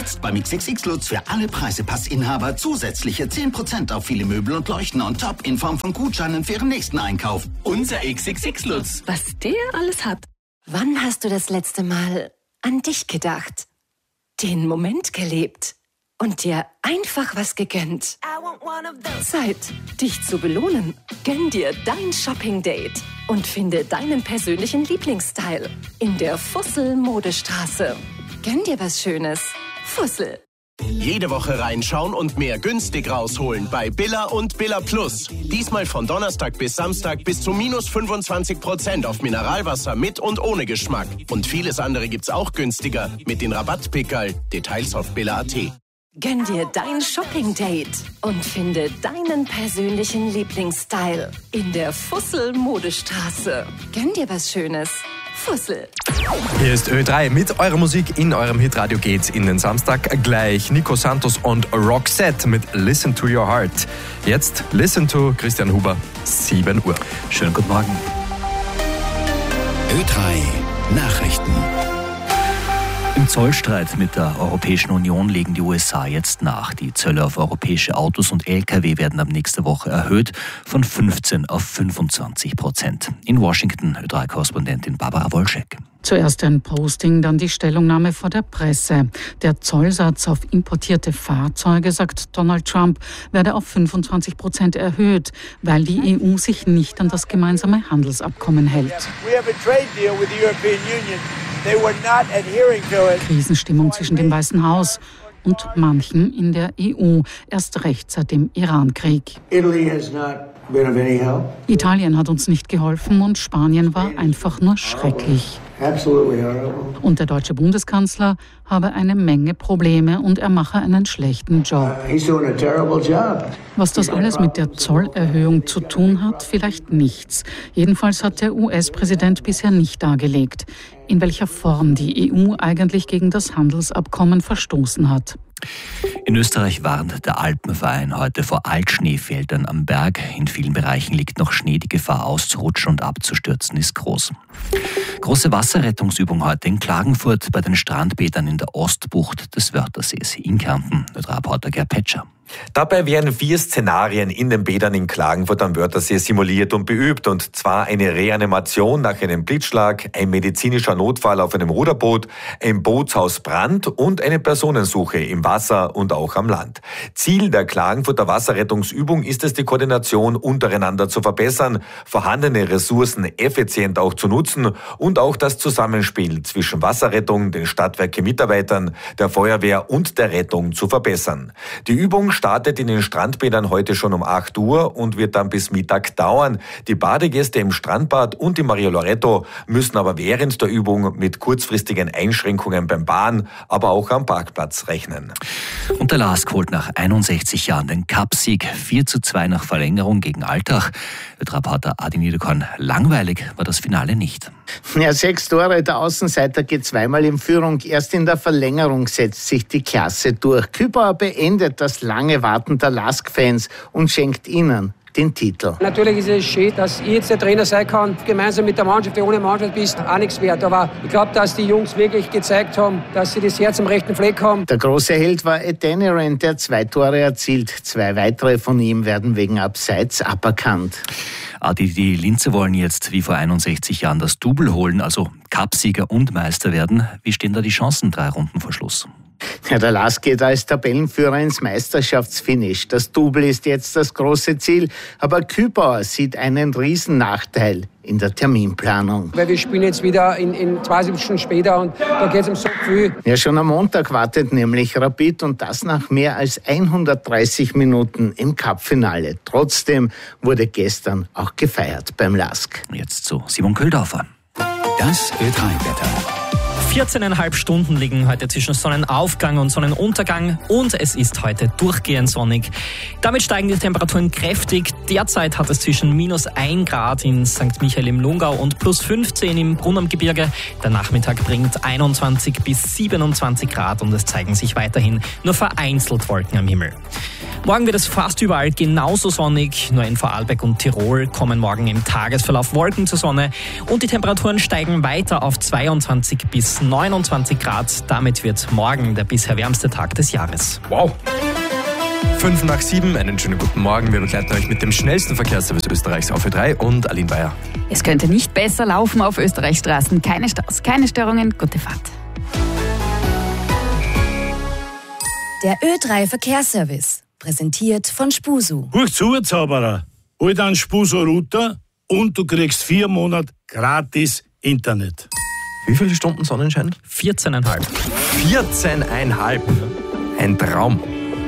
Jetzt beim XXX Lutz für alle Preisepassinhaber zusätzliche 10% auf viele Möbel und Leuchten on top in Form von Gutscheinen für Ihren nächsten Einkauf. Unser XXX Lutz. Was der alles hat. Wann hast du das letzte Mal an dich gedacht? Den Moment gelebt und dir einfach was gegönnt? Zeit, dich zu belohnen. Gönn dir dein Shopping-Date und finde deinen persönlichen Lieblingsstyle in der Fussel-Modestraße. Gönn dir was Schönes. Fussel. Jede Woche reinschauen und mehr günstig rausholen bei Billa und Billa Plus. Diesmal von Donnerstag bis Samstag bis zu minus 25% auf Mineralwasser mit und ohne Geschmack. Und vieles andere gibt's auch günstiger mit den Rabattpickerl. Details auf billa.at. Gönn dir dein Shopping-Date und finde deinen persönlichen Lieblingsstyle in der Fussel-Modestraße. Gönn dir was Schönes. Fussel. Hier ist Ö3 mit eurer Musik. In eurem Hitradio geht's in den Samstag gleich. Nico Santos und Roxette mit Listen to Your Heart. Jetzt Listen to Christian Huber, 7 Uhr. Schönen guten Morgen. Ö3 Nachrichten. Im Zollstreit mit der Europäischen Union legen die USA jetzt nach. Die Zölle auf europäische Autos und Lkw werden ab nächster Woche erhöht von 15 auf 25%. In Washington, Ö3-Korrespondentin Barbara Wolschek. Zuerst ein Posting, dann die Stellungnahme vor der Presse. Der Zollsatz auf importierte Fahrzeuge, sagt Donald Trump, werde auf 25% erhöht, weil die EU sich nicht an das gemeinsame Handelsabkommen hält. Krisenstimmung zwischen dem Weißen Haus und manchen in der EU, erst recht seit dem Irankrieg. Italien hat uns nicht geholfen und Spanien war einfach nur schrecklich. Und der deutsche Bundeskanzler habe eine Menge Probleme und er mache einen schlechten Job. Was das alles mit der Zollerhöhung zu tun hat, vielleicht nichts. Jedenfalls hat der US-Präsident bisher nicht dargelegt, in welcher Form die EU eigentlich gegen das Handelsabkommen verstoßen hat. In Österreich warnt der Alpenverein heute vor Altschneefeldern am Berg. In vielen Bereichen liegt noch Schnee. Die Gefahr auszurutschen und abzustürzen ist groß. Große Wasserrettungsübung heute in Klagenfurt bei den Strandbädern in der Ostbucht des Wörthersees in Kärnten. Reporter Gerd Petscher. Dabei werden 4 Szenarien in den Bädern in Klagenfurt am Wörthersee simuliert und beübt. Und zwar eine Reanimation nach einem Blitzschlag, ein medizinischer Notfall auf einem Ruderboot, ein Bootshausbrand und eine Personensuche im Wasser und auch am Land. Ziel der Klagenfurter Wasserrettungsübung ist es, die Koordination untereinander zu verbessern, vorhandene Ressourcen effizient auch zu nutzen und auch das Zusammenspiel zwischen Wasserrettung, den Stadtwerke-Mitarbeitern, der Feuerwehr und der Rettung zu verbessern. Die Übung startet in den Strandbädern heute schon um 8 Uhr und wird dann bis Mittag dauern. Die Badegäste im Strandbad und im Maria Loreto müssen aber während der Übung mit kurzfristigen Einschränkungen beim Bahn, aber auch am Parkplatz rechnen. Und der LASK holt nach 61 Jahren den Cupsieg 4:2 nach Verlängerung gegen Altach. Reporter Adi Niederkorn, langweilig war das Finale nicht. Ja, 6 Tore, der Außenseiter geht zweimal in Führung. Erst in der Verlängerung setzt sich die Klasse durch. Kübauer beendet das lange Warten der LASK-Fans und schenkt ihnen den Titel. Natürlich ist es schön, dass ich jetzt der Trainer sein kann. Gemeinsam mit der Mannschaft, die ohne Mannschaft bist, auch nichts wert. Aber ich glaube, dass die Jungs wirklich gezeigt haben, dass sie das Herz am rechten Fleck haben. Der große Held war Adeniran, der 2 Tore erzielt. 2 weitere von ihm werden wegen Abseits aberkannt. Die Linzer wollen jetzt wie vor 61 Jahren das Double holen, also Cupsieger und Meister werden. Wie stehen da die Chancen 3 Runden vor Schluss? Ja, der LASK geht als Tabellenführer ins Meisterschaftsfinish. Das Double ist jetzt das große Ziel. Aber Kübauer sieht einen Riesennachteil in der Terminplanung. Weil wir spielen jetzt wieder in 72 Stunden später und da geht es um so viel. Ja, schon am Montag wartet nämlich Rapid und das nach mehr als 130 Minuten im Cup-Finale. Trotzdem wurde gestern auch gefeiert beim LASK. Jetzt zu Simon Köldorfer. Das Ö3-Wetter. 14,5 Stunden liegen heute zwischen Sonnenaufgang und Sonnenuntergang und es ist heute durchgehend sonnig. Damit steigen die Temperaturen kräftig. Derzeit hat es zwischen -1 Grad in St. Michael im Lungau und +15 im Brunnengebirge. Der Nachmittag bringt 21 bis 27 Grad und es zeigen sich weiterhin nur vereinzelt Wolken am Himmel. Morgen wird es fast überall genauso sonnig. Nur in Vorarlberg und Tirol kommen morgen im Tagesverlauf Wolken zur Sonne und die Temperaturen steigen weiter auf 22 bis 29 Grad. Damit wird morgen der bisher wärmste Tag des Jahres. Wow. 5:07, einen schönen guten Morgen. Wir begleiten euch mit dem schnellsten Verkehrsservice Österreichs auf Ö3 und Aline Bayer. Es könnte nicht besser laufen auf Österreichs Straßen. Keine Staus, keine Störungen, gute Fahrt. Der Ö3 Verkehrsservice, präsentiert von Spusu. Huch zu, Zauberer. Hol dir einen Spusu-Router und du kriegst 4 Monate gratis Internet. Wie viele Stunden Sonnenschein? 14,5. 14,5. Ein Traum.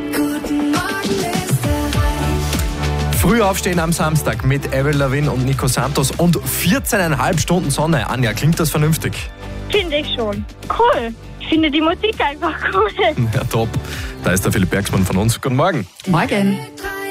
Früh aufstehen am Samstag mit Avril Lavigne und Nico Santos und 14,5 Stunden Sonne. Anja, klingt das vernünftig? Finde ich schon. Cool. Ich finde die Musik einfach cool. Ja, top. Da ist der Philipp Bergsmann von uns. Guten Morgen. Morgen.